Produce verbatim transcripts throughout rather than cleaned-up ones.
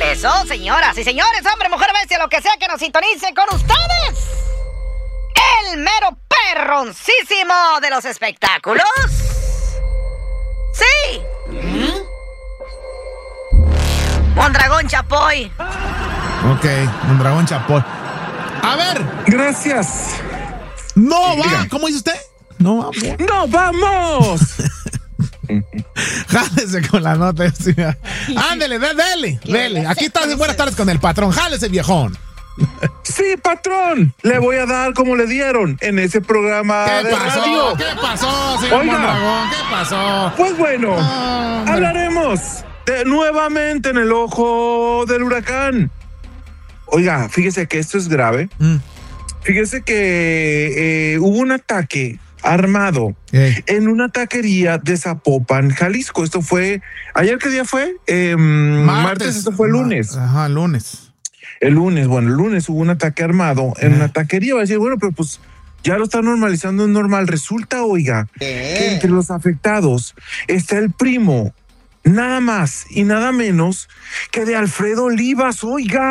Eso, señoras y señores, hombre, mujer, bestia, lo que sea que nos sintonice con ustedes. El mero perroncísimo de los espectáculos. Sí. ¿Mm? Mondragón Chapoy. Ok, Mondragón Chapoy. A ver. Gracias. No va, ¿cómo dice usted? No vamos. ¡No vamos! Jálese con la nota. Ándele, dele, dele. Aquí está, buenas tardes con el patrón. Jálese, viejón. Sí, patrón. Le voy a dar como le dieron en ese programa ¿Qué de pasó? radio. ¿Qué pasó, señor Oiga, Mondragón? ¿Qué pasó? Pues bueno, oh, hablaremos de, nuevamente en el ojo del huracán. Oiga, fíjese que esto es grave. Mm. Fíjese que eh, hubo un ataque armado eh. en una taquería de Zapopan, Jalisco. Esto fue, ¿ayer qué día fue? Eh, martes, martes, esto fue el lunes. Ajá, lunes. El lunes, bueno, el lunes hubo un ataque armado en eh. una taquería. Va a decir, bueno, pero pues ya lo están normalizando, es normal. Resulta, oiga, eh. que entre los afectados está el primo, nada más y nada menos que de Alfredo Olivas,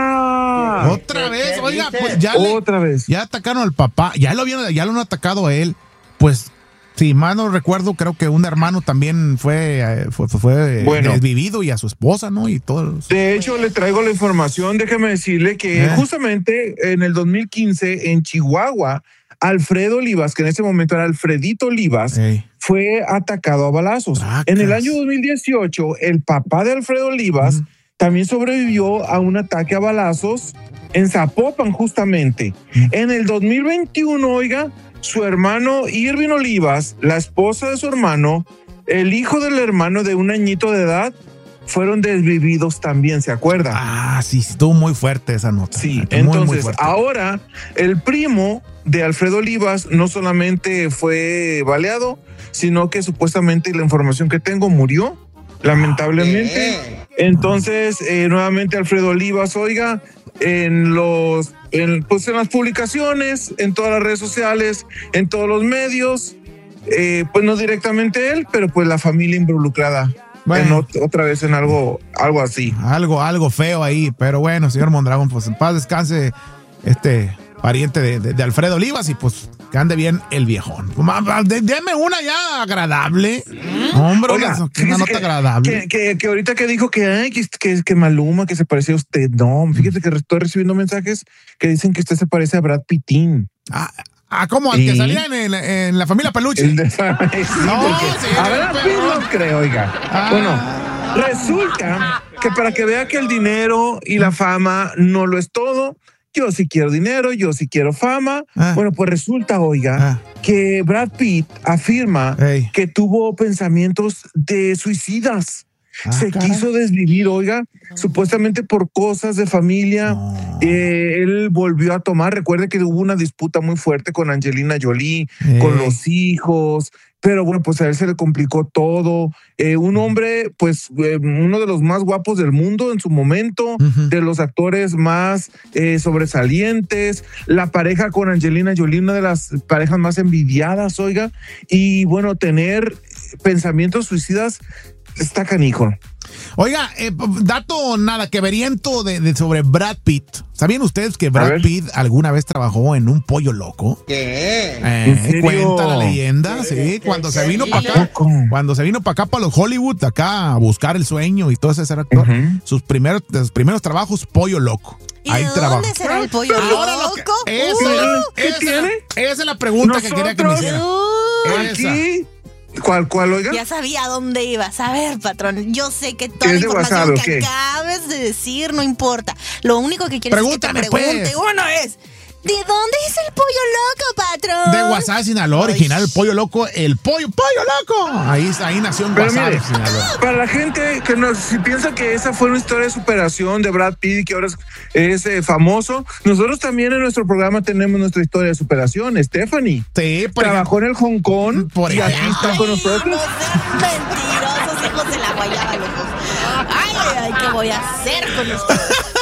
oiga. Otra vez, oiga, pues ya Otra le, vez. Ya atacaron al papá, ya lo habían, ya lo han atacado a él. Pues, si mal no recuerdo, creo que un hermano también fue, fue, fue bueno, desvivido y a su esposa, ¿no? Y todo. De hecho, le traigo la información, déjeme decirle que eh. justamente en el dos mil quince en Chihuahua, Alfredo Olivas, que en ese momento era Alfredito Olivas, Ey. fue atacado a balazos. Tracas. En el año dos mil dieciocho, el papá de Alfredo Olivas mm. también sobrevivió a un ataque a balazos en Zapopan, justamente. Mm. En el dos mil veintiuno, oiga, su hermano Irving Olivas, la esposa de su hermano, el hijo del hermano de un añito de edad, fueron desvividos también, ¿se acuerda? Ah, sí, estuvo muy fuerte esa nota. Sí, muy, entonces muy ahora el primo de Alfredo Olivas no solamente fue baleado, sino que supuestamente la información que tengo murió, lamentablemente. Ah, entonces, eh, nuevamente Alfredo Olivas, oiga, en los, en, pues en las publicaciones, en todas las redes sociales, en todos los medios, eh, pues no directamente él, pero pues la familia involucrada. Bueno, en, otra vez en algo, algo así. Algo, algo feo ahí, pero bueno, señor Mondragón, pues en paz descanse este pariente de, de, de Alfredo Olivas y pues que ande bien el viejón. Deme una ya agradable. Hombre, Oiga, una, una nota que, agradable. Que, que, que ahorita que dijo que, ay, que, que, que Maluma, que se parecía a usted. No, fíjese que estoy recibiendo mensajes que dicen que usted se parece a Brad Pittin. Ah, Ah, ¿cómo? ¿Al ¿Sí? que salía en, en, en la familia Peluche? El de, sí, no, porque, sí, a ver, no creo, oiga. Ah. Bueno, resulta que para que vea que el dinero y la fama no lo es todo, yo sí quiero dinero, yo sí quiero fama. Ah. Bueno, pues resulta, oiga, ah. que Brad Pitt afirma Ey. que tuvo pensamientos de suicidas. Ah, se caray. quiso desvivir, oiga, supuestamente por cosas de familia. No. Eh, él volvió a tomar. Recuerde que hubo una disputa muy fuerte con Angelina Jolie, eh. con los hijos. Pero bueno, pues a él se le complicó todo. Eh, un hombre, pues, eh, uno de los más guapos del mundo en su momento, uh-huh. de los actores más eh, sobresalientes. La pareja con Angelina Jolie, una de las parejas más envidiadas, oiga. Y bueno, tener pensamientos suicidas está canijo. Oiga, eh, dato nada que veriento de, de sobre Brad Pitt. ¿Sabían ustedes que Brad Pitt alguna vez trabajó en un pollo loco? ¿Qué? Eh, cuenta la leyenda, sí. Cuando se vino para acá, cuando se vino para acá para los Hollywood, acá a buscar el sueño y todo ese ser actor, uh-huh. sus primeros, sus primeros trabajos, pollo loco. ¿Y Ahí de trabajo. dónde será el pollo Ahora loco? Lo que, esa, uh, ¿Qué esa, tiene? Esa es la pregunta ¿Nosotros? que quería que me hiciera. Uh, aquí. ¿Cuál, cuál, oiga? Ya sabía dónde ibas. A ver, patrón, yo sé que toda la información WhatsApp, que acabas de decir no importa. Lo único que quieres Pregúntame, es que te pregunte pues. uno es, ¿de dónde es el pollo loco, patrón? De Guasave, Sinaloa, original, el pollo loco, el pollo, pollo loco. Ahí, ahí nació en Guasave, Sinaloa. Para la gente que no, si piensa que esa fue una historia de superación de Brad Pitt y que ahora es, es eh, famoso, nosotros también en nuestro programa tenemos nuestra historia de superación. Stephanie sí, por trabajó ejemplo, en el Hong Kong por y aquí está con nosotros. No sean mentirosos, hijos de la guayaba, locos. Ay, ay, ay, ¿qué voy a hacer con ustedes?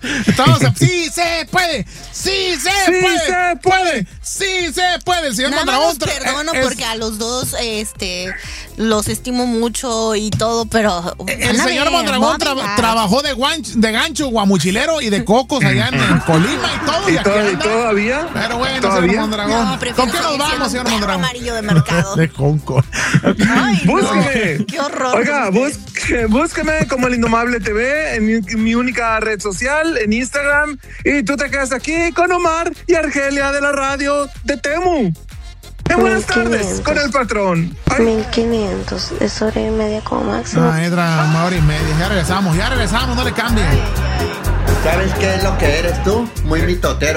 Estamos a, sí se puede, sí se Sí puede, se puede, sí se puede. El señor Nada más Mondragón. los perdono es- porque a los dos este, los estimo mucho y todo, pero... El van a señor ver, Mondragón van a tra- ver. trabajó de, guanch- de gancho, guamuchilero y de cocos allá en, en Colima y todo. ¿Y, aquí to- y anda. todavía? Pero bueno, ¿Todavía? señor Mondragón. No, prefiero ¿Con qué nos seguir vamos, siendo señor un perro Mondragón? amarillo de mercado. De Conco. Ay, no. Búsqueme. Qué horror. Oiga, busque- búsqueme como El Indomable T V en mi, mi única red social, en Instagram. Y tú te quedas aquí con Omar y Argelia de la radio de Temu. Eh, buenas tardes, con el patrón. Ay, mil quinientos, es hora y media como máximo. Ah, entra una hora y media. Ya regresamos, ya regresamos, no le cambien. ¿Sabes qué es lo que eres tú? Muy mitotero.